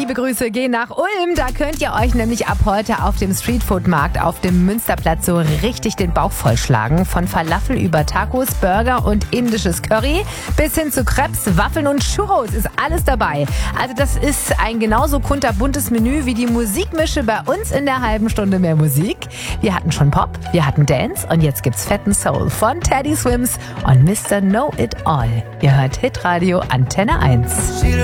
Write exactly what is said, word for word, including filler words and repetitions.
Liebe Grüße gehen nach Ulm. Da könnt ihr euch nämlich ab heute auf dem Streetfood-Markt auf dem Münsterplatz so richtig den Bauch vollschlagen. Von Falafel über Tacos, Burger und indisches Curry bis hin zu Crepes, Waffeln und Churros ist alles dabei. Also das ist ein genauso kunterbuntes Menü wie die Musikmische bei uns in der halben Stunde mehr Musik. Wir hatten schon Pop, wir hatten Dance und jetzt gibt's fetten Soul von Teddy Swims und Mister Know It All. Ihr hört Hitradio Antenne eins.